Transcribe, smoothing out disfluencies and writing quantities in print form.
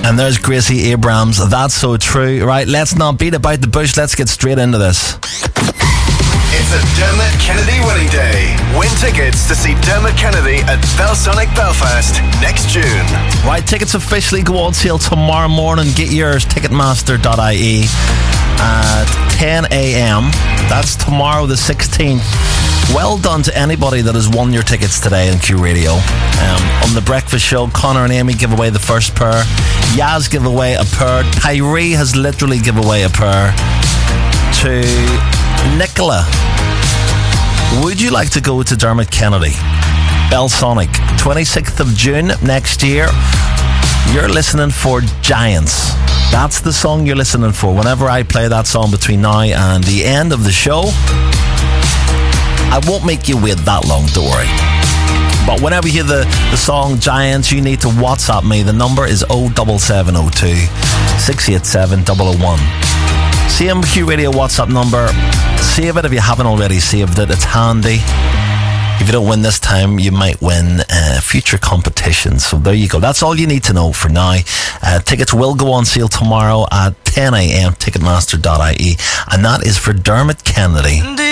And there's Gracie Abrams. That's so true. Right, let's not beat about the bush. Let's get straight into this. It's a Dermot Kennedy winning day. Win tickets to see Dermot Kennedy at Belsonic Belfast next June. Right, tickets officially go on sale tomorrow morning. Get yours, ticketmaster.ie at 10 a.m. That's tomorrow the 16th. Well done to anybody that has won your tickets today on Q Radio. On the breakfast show, Connor and Amy give away the first pair. Yaz give away a pair. Tyree has literally give away a pair to Nicola. Would you like to go to Dermot Kennedy? Belsonic, 26th of June next year. You're listening for Giants. That's the song you're listening for. Whenever I play that song between now and the end of the show, I won't make you wait that long, don't worry. But whenever you hear the song Giants, you need to WhatsApp me. The number is 07702 687 001. Same Q Radio WhatsApp number. Save it if you haven't already saved it. It's handy. If you don't win this time, you might win future competitions. So there you go. That's all you need to know for now. Tickets will go on sale tomorrow at 10 a.m. Ticketmaster.ie. And that is for Dermot Kennedy.